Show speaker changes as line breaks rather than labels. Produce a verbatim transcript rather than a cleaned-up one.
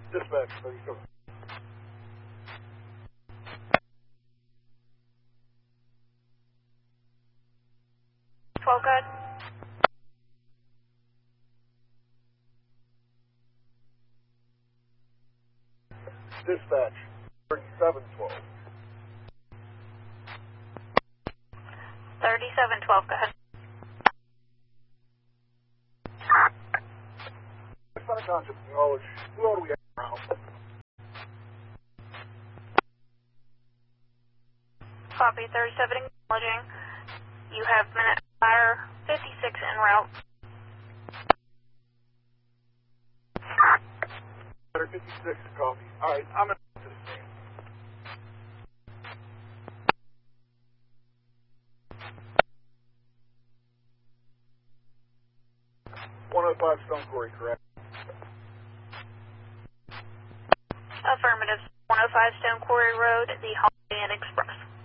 Dispatch, thirty-seven.
twelve, good.
Dispatch, thirty-seven twelve.
thirty-seven twelve, go ahead.
Center Township, knowledge. Who all do we have around?
Copy, thirty-seven acknowledging. You have minute fire fifty-six en route.
fifty-six, copy. Alright, I'm in to the scene. one oh five Stone Quarry, correct?
Affirmative. one oh five Stone Quarry Road, the Holiday Inn Express.